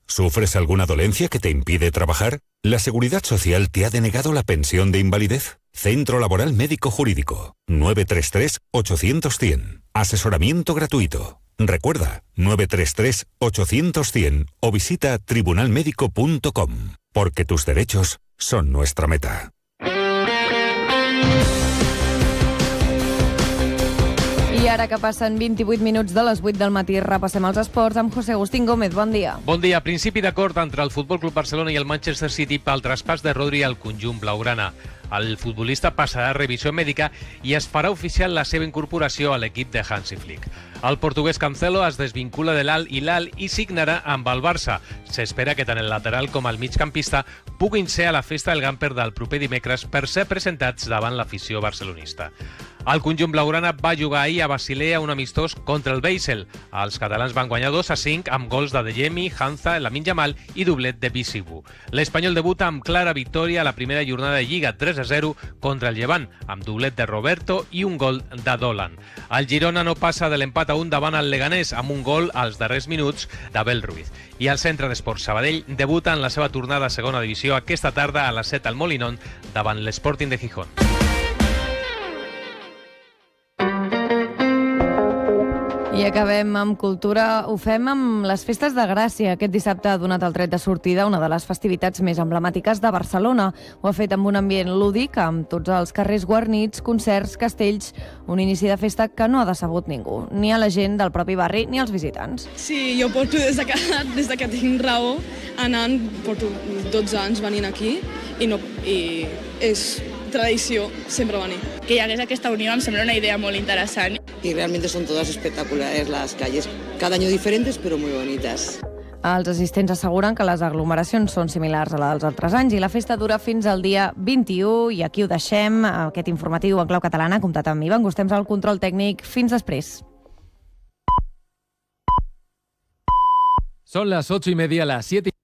¿Sufres alguna dolencia que te impide trabajar? ¿La Seguridad Social te ha denegado la pensión de invalidez? Centro Laboral Médico Jurídico. 933-800-100. Asesoramiento gratuito. Recuerda, 933-800-100 o visita tribunalmedico.com. Porque tus derechos son nuestra meta. I ara que passen 28 minuts de les 8 del matí, repassem els esports amb José Agustín Gómez. Bon dia. Bon dia. Principi d'acord entre el Futbol Club Barcelona i el Manchester City pel traspàs de Rodri al conjunt blaugrana. El futbolista passarà a revisió mèdica i es farà oficial la seva incorporació a l'equip de Hansi Flick. El portuguès Cancelo es desvincula de l'Al Hilal i signarà amb el Barça. S'espera que tant el lateral com el migcampista puguin ser a la festa del Gamper del proper dimecres per ser presentats davant l'afició barcelonista. El conjunt blaugrana va jugar ahir a Basilea un amistós contra el Basel. Els catalans van guanyar 2-5 amb gols de Adeyemi, Hanza, Lamine Yamal i doblet de Bisibu. L'Espanyol debuta amb clara victòria a la primera jornada de Lliga 3-0 contra el Llevant, amb doblet de Roberto i un gol de Dolan. El Girona no passa de l'empat a 1 davant el Leganés amb un gol als darrers minuts d'Abel Ruiz. I el Centre d'Esports Sabadell debuta en la seva tornada a segona divisió aquesta tarda a les 7 al Molinón davant l'Sporting de Gijón. I acabem amb cultura. Ho fem amb les festes de Gràcia. Aquest dissabte ha donat el tret de sortida una de les festivitats més emblemàtiques de Barcelona. Ho ha fet amb un ambient lúdic, amb tots els carrers guarnits, concerts, castells, un inici de festa que no ha decebut ningú, ni a la gent del propi barri ni als visitants. Sí, jo porto des que tinc raó anant, porto 12 anys venint aquí i és tradició sempre venir. Que hi hagués aquesta unió em sembla una idea molt interessant. Y realmente son todas espectaculares las calles, cada año diferentes pero muy bonitas. Els assistents asseguren que les aglomeracions són similars a les dels altres anys i la festa dura fins al dia 21 i aquí ho deixem, aquest informatiu en clau catalana, comptat amb Ivan Gustems al control tècnic. Fins després. Son las 8:30, las 7.